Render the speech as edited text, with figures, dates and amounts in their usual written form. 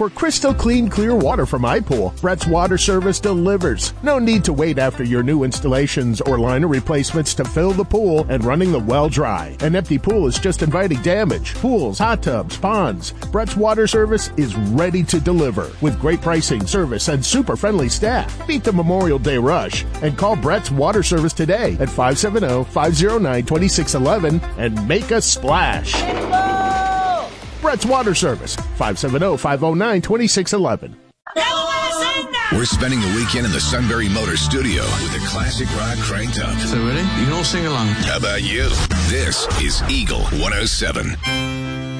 For crystal clean, clear water from iPool, Brett's Water Service delivers. No need to wait after your new installations or liner replacements to fill the pool and running the well dry. An empty pool is just inviting damage. Pools, hot tubs, ponds. Brett's Water Service is ready to deliver with great pricing, service, and super friendly staff. Beat the Memorial Day rush and call Brett's Water Service today at 570-509-2611 and make a splash. Brett's Water Service, 570-509-2611. We're spending the weekend in the Sunbury Motor Studio with the classic rock cranked up. So ready? You can all sing along. How about you? This is Eagle 107.